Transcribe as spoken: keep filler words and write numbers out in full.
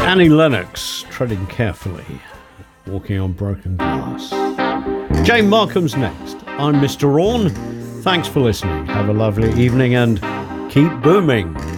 Annie Lennox, treading carefully, walking on broken glass. Jane Markham's next. I'm Mister Rawn. Thanks for listening. Have a lovely evening and keep booming.